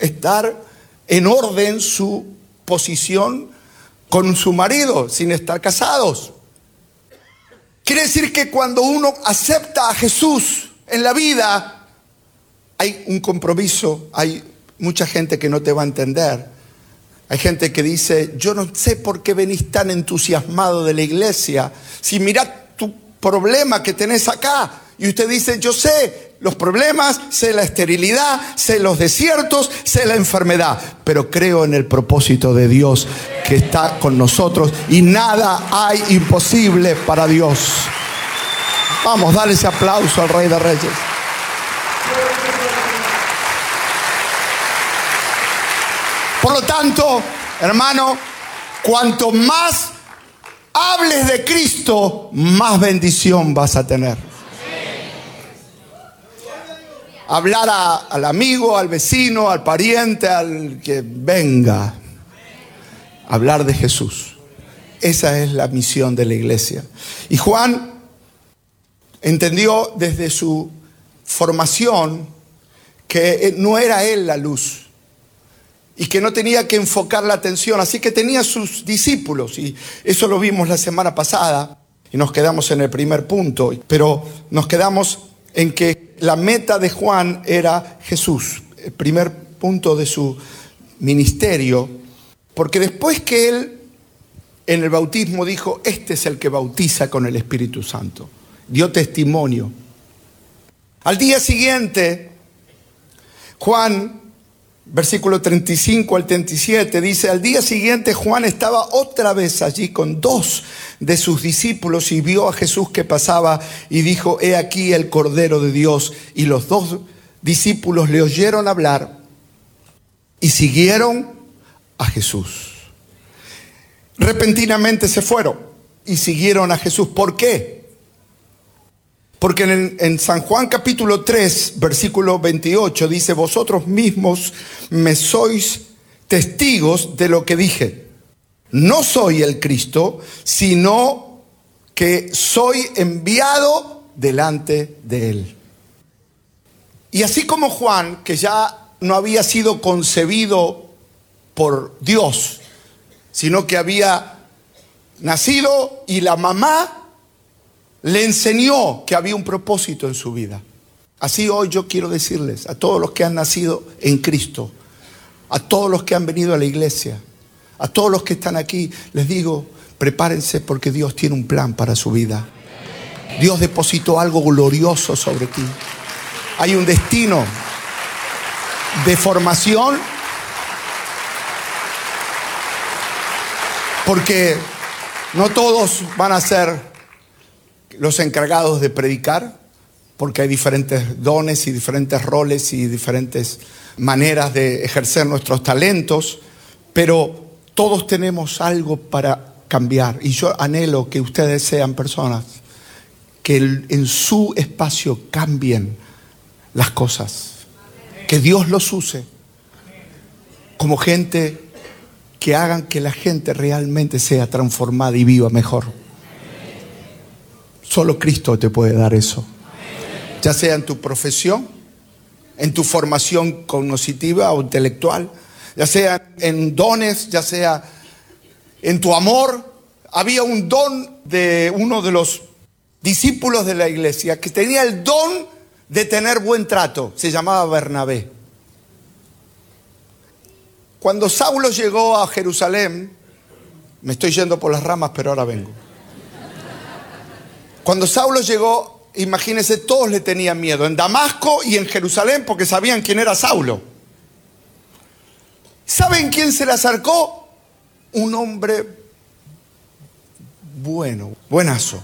estar en orden su posición con su marido, sin estar casados. Quiere decir que cuando uno acepta a Jesús en la vida, hay un compromiso. Hay mucha gente que no te va a entender. Hay gente que dice, yo no sé por qué venís tan entusiasmado de la iglesia, si mirá tu problema que tenés acá. Y usted dice, yo sé los problemas, sé la esterilidad, sé los desiertos, sé la enfermedad, pero creo en el propósito de Dios que está con nosotros y nada hay imposible para Dios. Vamos, dale ese aplauso al Rey de Reyes. Por lo tanto, hermano, cuanto más hables de Cristo, más bendición vas a tener. Hablar al amigo, al vecino, al pariente, al que venga. Hablar de Jesús. Esa es la misión de la iglesia. Y Juan entendió desde su formación que no era él la luz y que no tenía que enfocar la atención, así que tenía sus discípulos, y eso lo vimos la semana pasada y nos quedamos en el primer punto, pero nos quedamos en que la meta de Juan era Jesús, el primer punto de su ministerio, porque después que él en el bautismo dijo, este es el que bautiza con el Espíritu Santo, dio testimonio. Al día siguiente, Juan, versículo 35 al 37, dice, al día siguiente Juan estaba otra vez allí con 2 de sus discípulos y vio a Jesús que pasaba y dijo, he aquí el Cordero de Dios. Y los 2 discípulos le oyeron hablar y siguieron a Jesús. Repentinamente se fueron y siguieron a Jesús. ¿Por qué? Porque en San Juan capítulo 3, versículo 28 dice, vosotros mismos me sois testigos de lo que dije. No soy el Cristo, sino que soy enviado delante de él. Y así como Juan, que ya no había sido concebido por Dios, sino que había nacido y la mamá le enseñó que había un propósito en su vida. Así hoy yo quiero decirles a todos los que han nacido en Cristo, a todos los que han venido a la iglesia, a todos los que están aquí, les digo, prepárense porque Dios tiene un plan para su vida. Dios depositó algo glorioso sobre ti. Hay un destino de formación, porque no todos van a ser los encargados de predicar, porque hay diferentes dones y diferentes roles y diferentes maneras de ejercer nuestros talentos, pero todos tenemos algo para cambiar. Y yo anhelo que ustedes sean personas que en su espacio cambien las cosas, que Dios los use como gente que hagan que la gente realmente sea transformada y viva mejor. Solo Cristo te puede dar eso. Ya sea en tu profesión, en tu formación cognitiva o intelectual, ya sea en dones, ya sea en tu amor. Había un don de uno de los discípulos de la iglesia que tenía el don de tener buen trato. Se llamaba Bernabé. Cuando Saulo llegó a Jerusalén, me estoy yendo por las ramas, pero ahora vengo. Cuando Saulo llegó, imagínense, todos le tenían miedo, en Damasco y en Jerusalén, porque sabían quién era Saulo. ¿Saben quién se le acercó? Un hombre buenazo,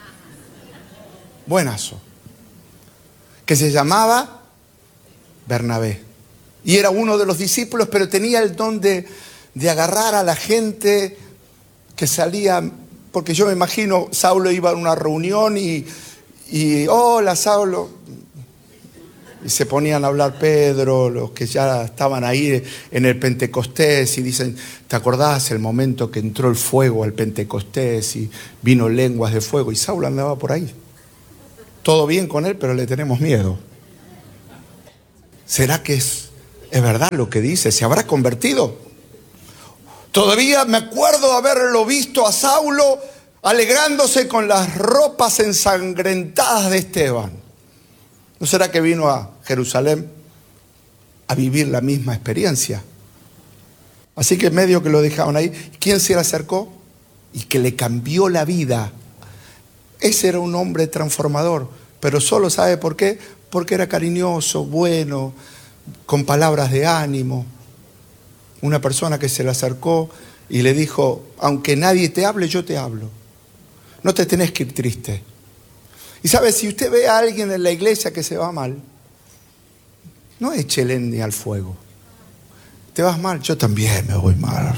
que se llamaba Bernabé. Y era uno de los discípulos, pero tenía el don de agarrar a la gente que salía, porque yo me imagino, Saulo iba a una reunión y hola Saulo, y se ponían a hablar Pedro, los que ya estaban ahí en el Pentecostés, y dicen, ¿te acordás el momento que entró el fuego al Pentecostés y vino lenguas de fuego? Y Saulo andaba por ahí. Todo bien con él, pero le tenemos miedo. ¿Será que es es verdad lo que dice, se habrá convertido. Todavía me acuerdo haberlo visto a Saulo alegrándose con las ropas ensangrentadas de Esteban. ¿No será que vino a Jerusalén a vivir la misma experiencia? Así que medio que lo dejaron ahí. ¿Quién se le acercó? Y que le cambió la vida. Ese era un hombre transformador, pero solo ¿sabe por qué? Porque era cariñoso, bueno, con palabras de ánimo. Una persona que se le acercó y le dijo, aunque nadie te hable, yo te hablo. No te tenés que ir triste. Y sabe, si usted ve a alguien en la iglesia que se va mal, no eche leña al fuego. ¿Te vas mal? Yo también me voy mal.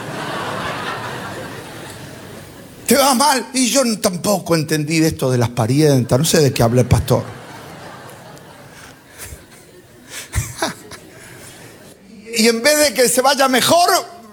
¿Te vas mal? Y yo tampoco entendí de esto de las parientas. No sé de qué habla el pastor. Y en vez de que se vaya mejor,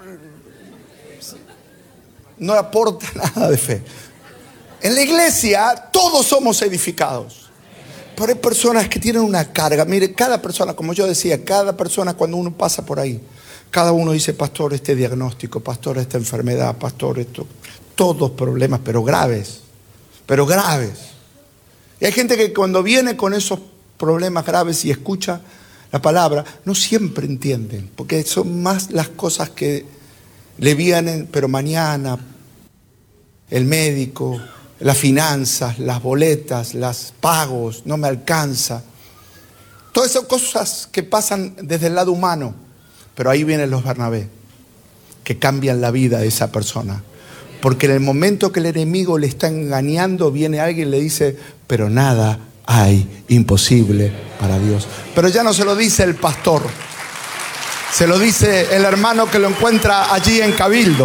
no aporta nada de fe. En la iglesia todos somos edificados. Pero hay personas que tienen una carga. Mire, cada persona, como yo decía, cada persona cuando uno pasa por ahí, cada uno dice, pastor, este diagnóstico, pastor, esta enfermedad, pastor, esto. Todos problemas, pero graves. Pero graves. Y hay gente que cuando viene con esos problemas graves y escucha la palabra, no siempre entienden. Porque son más las cosas que le vienen, pero mañana, el médico, las finanzas, las boletas, los pagos, no me alcanza. Todas esas cosas que pasan desde el lado humano. Pero ahí vienen los Bernabé, que cambian la vida de esa persona. Porque en el momento que el enemigo le está engañando, viene alguien y le dice, pero nada hay imposible para Dios. Pero ya no se lo dice el pastor, se lo dice el hermano que lo encuentra allí en Cabildo.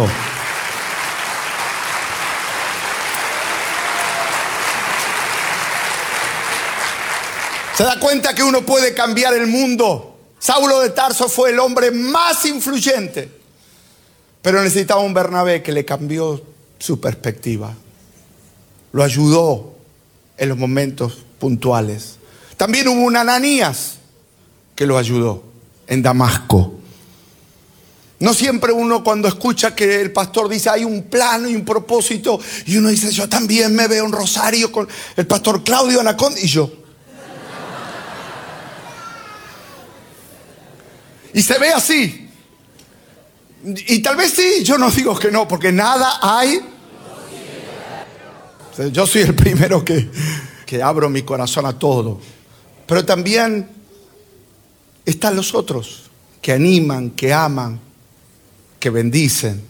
¿Se da cuenta que uno puede cambiar el mundo? Saulo de Tarso fue el hombre más influyente, pero necesitaba un Bernabé que le cambió su perspectiva. Lo ayudó en los momentos puntuales. También hubo un Ananías que lo ayudó en Damasco. No siempre uno cuando escucha que el pastor dice hay un plano y un propósito, y uno dice yo también me veo un rosario con el pastor Claudio Anacón y yo. Y se ve así. Y tal vez sí, yo no digo que no, porque nada hay. Yo soy el primero que abro mi corazón a todo. Pero también están los otros que animan, que aman, que bendicen,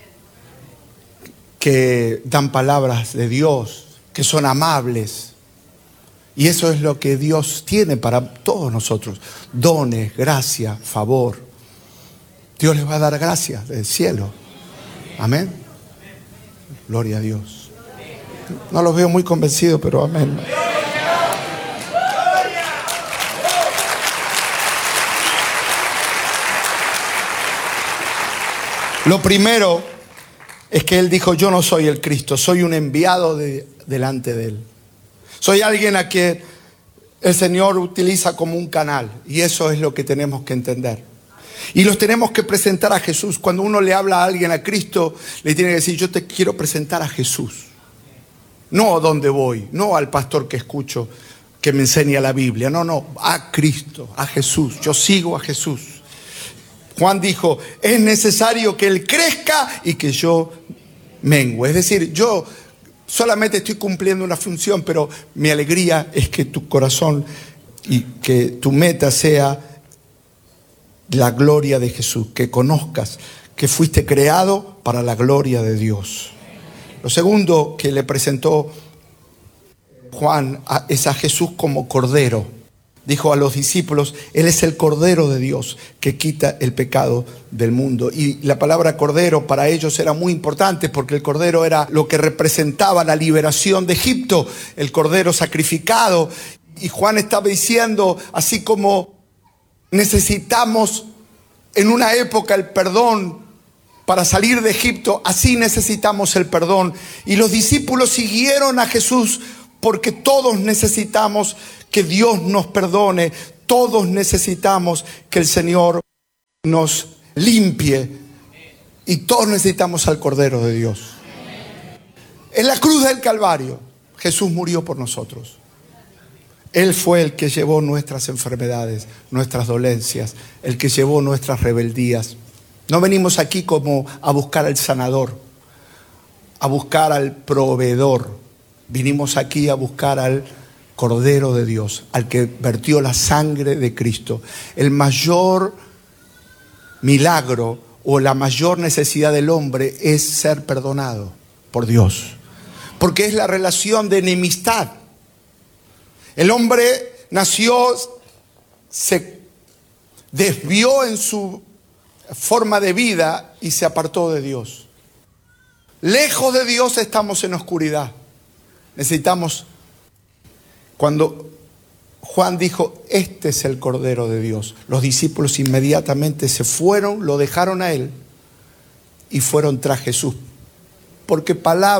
que dan palabras de Dios, que son amables. Y eso es lo que Dios tiene para todos nosotros. Dones, gracia, favor. Dios les va a dar gracia del cielo. Amén. Gloria a Dios. No los veo muy convencidos, pero amén. Lo primero es que él dijo, yo no soy el Cristo, soy un enviado delante de él. Soy alguien a quien el Señor utiliza como un canal, y eso es lo que tenemos que entender. Y los tenemos que presentar a Jesús. Cuando uno le habla a alguien a Cristo, le tiene que decir, yo te quiero presentar a Jesús. No a dónde voy, no al pastor que escucho que me enseña la Biblia. No, a Cristo, a Jesús. Yo sigo a Jesús. Juan dijo, es necesario que Él crezca y que yo mengue. Es decir, yo solamente estoy cumpliendo una función, pero mi alegría es que tu corazón y que tu meta sea la gloria de Jesús, que conozcas que fuiste creado para la gloria de Dios. Lo segundo que le presentó Juan es a Jesús como Cordero. Dijo a los discípulos, Él es el Cordero de Dios que quita el pecado del mundo. Y la palabra Cordero para ellos era muy importante porque el Cordero era lo que representaba la liberación de Egipto, el Cordero sacrificado. Y Juan estaba diciendo, así como necesitamos en una época el perdón para salir de Egipto, así necesitamos el perdón. Y los discípulos siguieron a Jesús porque todos necesitamos que Dios nos perdone. Todos necesitamos que el Señor nos limpie y todos necesitamos al Cordero de Dios. En la cruz del Calvario, Jesús murió por nosotros. Él fue el que llevó nuestras enfermedades, nuestras dolencias, el que llevó nuestras rebeldías. No venimos aquí como a buscar al sanador, a buscar al proveedor. Vinimos aquí a buscar al Cordero de Dios, al que vertió la sangre de Cristo. El mayor milagro o la mayor necesidad del hombre es ser perdonado por Dios, porque es la relación de enemistad. El hombre nació, se desvió en su forma de vida y se apartó de Dios. Lejos de Dios estamos en oscuridad. Necesitamos, cuando Juan dijo, este es el Cordero de Dios, los discípulos inmediatamente se fueron, lo dejaron a él y fueron tras Jesús. Porque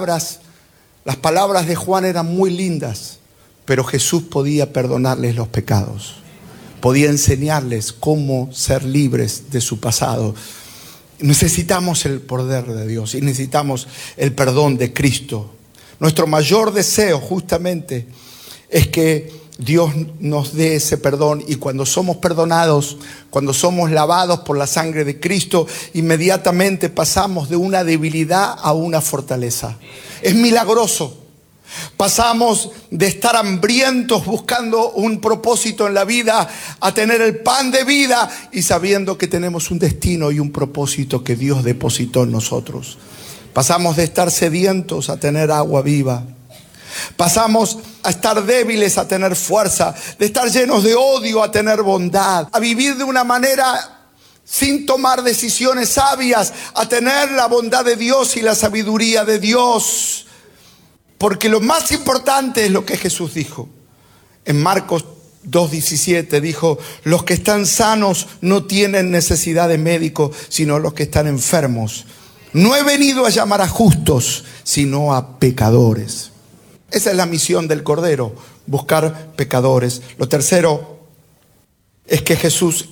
las palabras de Juan eran muy lindas, pero Jesús podía perdonarles los pecados. Podía enseñarles cómo ser libres de su pasado. Necesitamos el poder de Dios y necesitamos el perdón de Cristo. Nuestro mayor deseo justamente es que Dios nos dé ese perdón, y cuando somos perdonados, cuando somos lavados por la sangre de Cristo, inmediatamente pasamos de una debilidad a una fortaleza. Es milagroso. Pasamos de estar hambrientos buscando un propósito en la vida a tener el pan de vida y sabiendo que tenemos un destino y un propósito que Dios depositó en nosotros. Pasamos de estar sedientos a tener agua viva. Pasamos a estar débiles a tener fuerza, de estar llenos de odio a tener bondad, a vivir de una manera sin tomar decisiones sabias, a tener la bondad de Dios y la sabiduría de Dios. Porque lo más importante es lo que Jesús dijo. En Marcos 2:17 dijo, los que están sanos no tienen necesidad de médico, sino los que están enfermos. No he venido a llamar a justos, sino a pecadores. Esa es la misión del Cordero, buscar pecadores. Lo tercero es que Jesús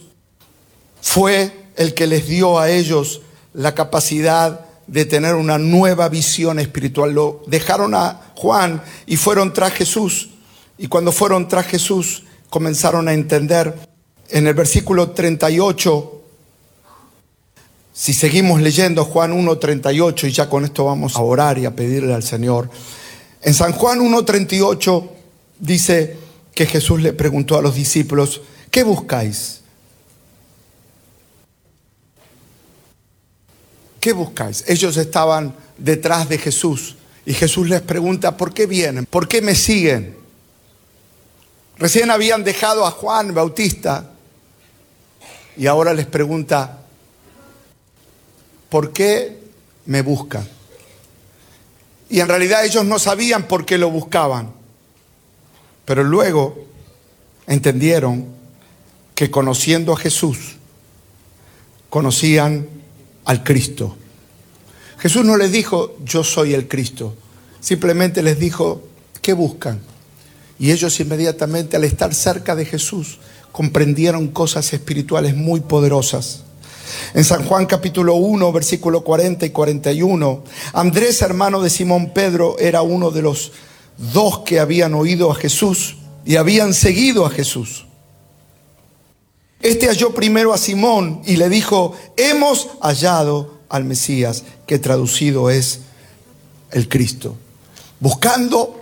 fue el que les dio a ellos la capacidad de tener una nueva visión espiritual. Lo dejaron a Juan y fueron tras Jesús. Y cuando fueron tras Jesús, comenzaron a entender. En el versículo 38, si seguimos leyendo Juan 1:38, y ya con esto vamos a orar y a pedirle al Señor. En San Juan 1:38 dice que Jesús le preguntó a los discípulos, ¿qué buscáis? ¿Qué buscáis? Ellos estaban detrás de Jesús y Jesús les pregunta, ¿por qué vienen? ¿Por qué me siguen? Recién habían dejado a Juan Bautista y ahora les pregunta, ¿por qué me buscan? Y en realidad ellos no sabían por qué lo buscaban, pero luego entendieron que conociendo a Jesús, conocían al Cristo. Jesús no les dijo, yo soy el Cristo. Simplemente les dijo, ¿qué buscan? Y ellos inmediatamente, al estar cerca de Jesús, comprendieron cosas espirituales muy poderosas. En San Juan capítulo 1, versículo 40 y 41, Andrés, hermano de Simón Pedro, era uno de los dos que habían oído a Jesús y habían seguido a Jesús. Este halló primero a Simón y le dijo, hemos hallado al Mesías, que traducido es el Cristo. Buscando,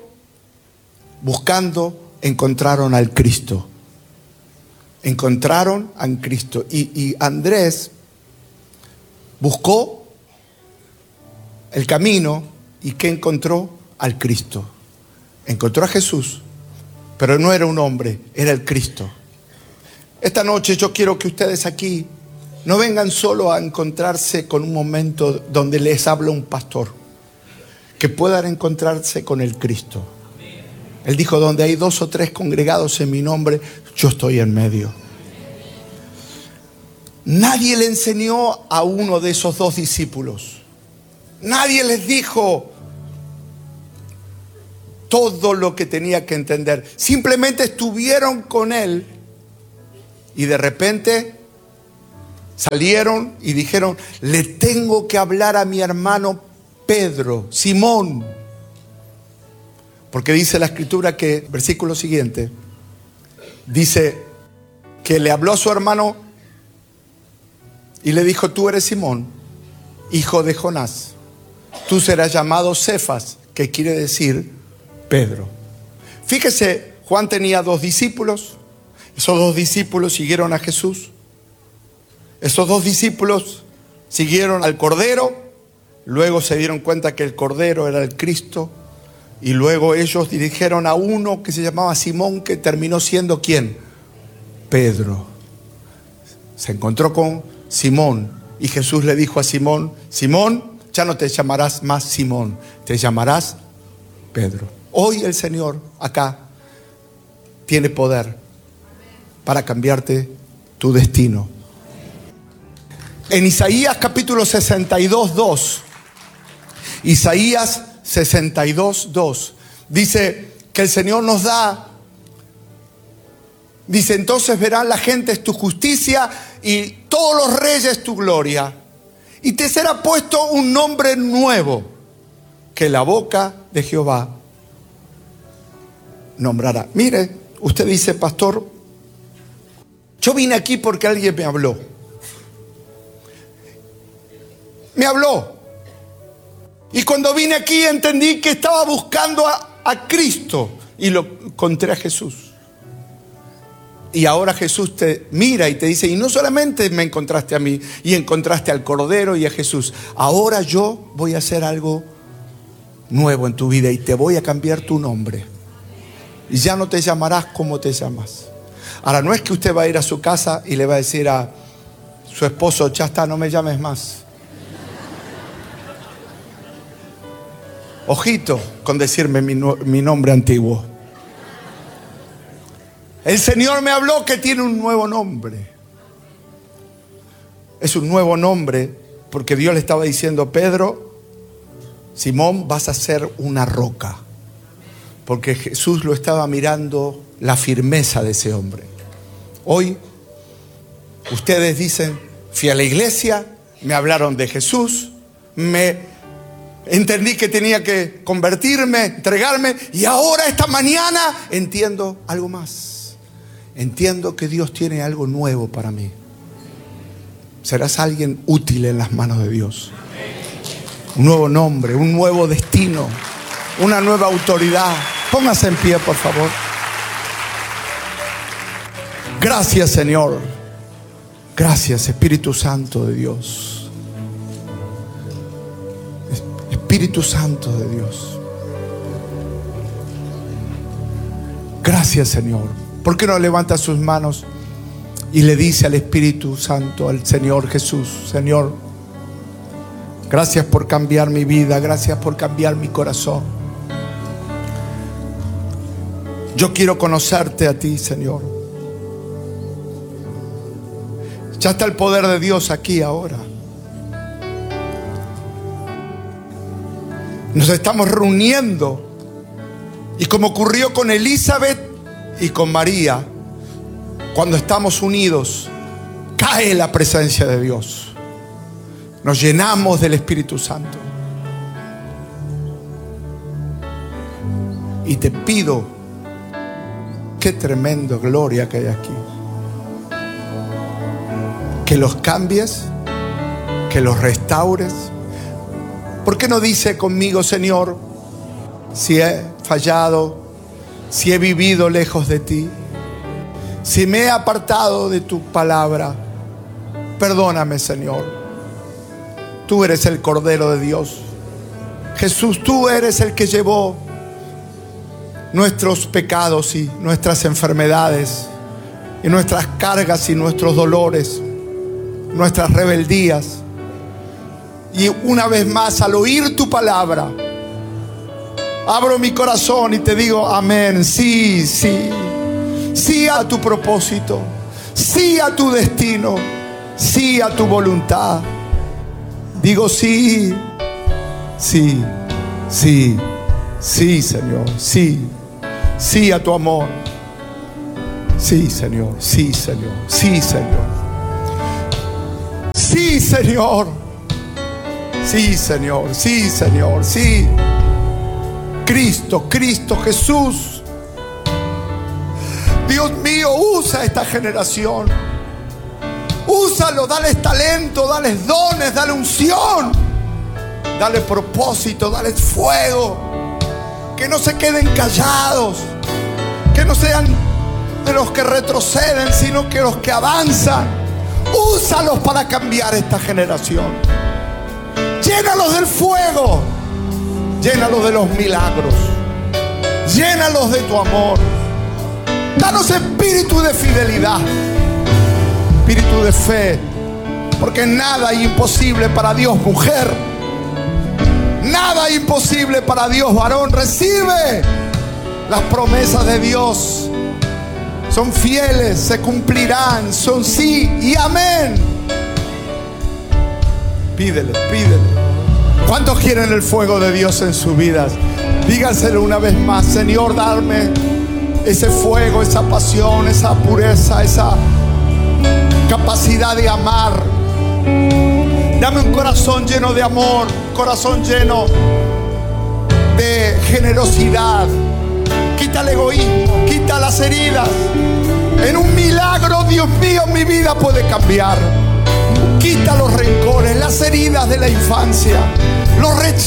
encontraron al Cristo. Encontraron a Cristo. Y Andrés buscó el camino y ¿qué encontró? Al Cristo. Encontró a Jesús, pero no era un hombre, era el Cristo. Esta noche yo quiero que ustedes aquí no vengan solo a encontrarse con un momento donde les habla un pastor, que puedan encontrarse con el Cristo. Él dijo, donde hay 2 o 3 congregados en mi nombre, yo estoy en medio. Nadie le enseñó a uno de esos 2 discípulos. Nadie les dijo todo lo que tenía que entender. Simplemente estuvieron con él Y de repente salieron y dijeron: le tengo que hablar a mi hermano Pedro, Simón. Porque dice la escritura que, versículo siguiente, dice que le habló a su hermano y le dijo: tú eres Simón, hijo de Jonás. Tú serás llamado Cefas, que quiere decir Pedro. Fíjese, Juan tenía 2 discípulos. Esos 2 discípulos siguieron a Jesús. Esos 2 discípulos siguieron al Cordero. Luego se dieron cuenta que el Cordero era el Cristo. Y luego ellos dirigieron a uno que se llamaba Simón, que terminó siendo ¿quién? Pedro. Se encontró con Simón y Jesús le dijo a Simón: Simón, ya no te llamarás más Simón, te llamarás Pedro. Hoy el Señor acá tiene poder para cambiarte tu destino. En Isaías capítulo 62, 2, Isaías 62, 2, dice que el Señor nos da, dice: entonces verán las gentes tu justicia y todos los reyes tu gloria, y te será puesto un nombre nuevo que la boca de Jehová nombrará. Mire, usted dice: pastor, yo vine aquí porque alguien me habló. Me habló. Y cuando vine aquí entendí que estaba buscando a Cristo y lo encontré a Jesús. Y ahora Jesús te mira y te dice: y no solamente me encontraste a mí, y encontraste al Cordero y a Jesús. Ahora yo voy a hacer algo nuevo en tu vida y te voy a cambiar tu nombre. Y ya no te llamarás como te llamas. Ahora, no es que usted va a ir a su casa y le va a decir a su esposo: ya está, no me llames más. Ojito con decirme mi nombre antiguo. El Señor me habló que tiene un nuevo nombre. Es un nuevo nombre porque Dios le estaba diciendo: Pedro, Simón, vas a ser una roca. Porque Jesús lo estaba mirando, la firmeza de ese hombre. Hoy ustedes dicen: fui a la iglesia, me hablaron de Jesús, entendí que tenía que convertirme, entregarme, y ahora esta mañana entiendo algo más. Entiendo que Dios tiene algo nuevo para mí. Serás alguien útil en las manos de Dios. Un nuevo nombre, un nuevo destino, una nueva autoridad. Póngase en pie, por favor. Gracias, Señor. Gracias, Espíritu Santo de Dios. Espíritu Santo de Dios. Gracias, Señor. ¿Por qué no levanta sus manos y le dice al Espíritu Santo, al Señor Jesús: Señor, gracias por cambiar mi vida, gracias por cambiar mi corazón. Yo quiero conocerte a ti, Señor. Ya está el poder de Dios aquí ahora. Nos estamos reuniendo, y como ocurrió con Elizabeth y con María, cuando estamos unidos, cae la presencia de Dios. Nos llenamos del Espíritu Santo. Y te pido, qué tremenda gloria que hay aquí, que los cambies, que los restaures. ¿Por qué no dice conmigo: Señor, si he fallado, si he vivido lejos de ti, si me he apartado de tu palabra, perdóname, Señor? Tú eres el Cordero de Dios. Jesús, tú eres el que llevó nuestros pecados y nuestras enfermedades, y nuestras cargas y nuestros dolores, nuestras rebeldías. Y una vez más, al oír tu palabra, abro mi corazón y te digo: amén, sí, sí. Sí a tu propósito, sí a tu destino, sí a tu voluntad. Digo sí, sí, sí, sí, Señor, sí, sí a tu amor, Sí, Señor, sí, Señor, sí, Señor. Sí, Señor. Sí, Señor, sí, Señor, sí. Cristo, Cristo Jesús. Dios mío, usa esta generación. Úsalo, dales talento, dales dones, dale unción, dale propósito, dale fuego. Que no se queden callados, que no sean de los que retroceden, sino que los que avanzan. Úsalos para cambiar esta generación. Llénalos del fuego, llénalos de los milagros, llénalos de tu amor. Danos espíritu de fidelidad, espíritu de fe, porque nada es imposible para Dios, mujer. Nada es imposible para Dios, varón. Recibe las promesas de Dios. Son fieles, se cumplirán, son sí y amén. Pídele, pídele. ¿Cuántos quieren el fuego de Dios en sus vidas? Díganselo una vez más: Señor, darme ese fuego, esa pasión, esa pureza, esa capacidad de amar. Dame un corazón lleno de amor, un corazón lleno de generosidad. Quita el egoísmo, quita las heridas. En un milagro, Dios mío, mi vida puede cambiar. Quita los rencores, las heridas de la infancia, los rechazos.